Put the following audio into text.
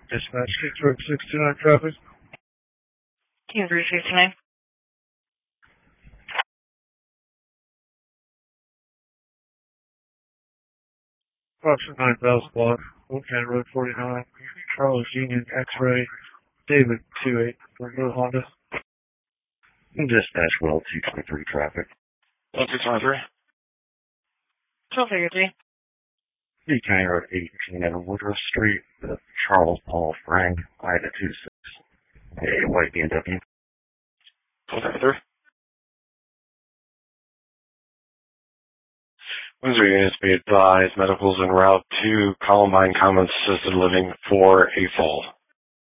Dispatch, Kingsburg 629 traffic. Kingsburg 629. Approximate 9,000 block, Wolfgang Road 49, Charles Union X-Ray, David 28, Blue Honda. Dispatch well 223 traffic. 1223. 1233. The County Road 18 and Woodruff Street, Charles Paul Frank, Ida 26. A white BMW. 1233. Windsor units be advised, medicals en route to Columbine Commons Assisted Living for a fall.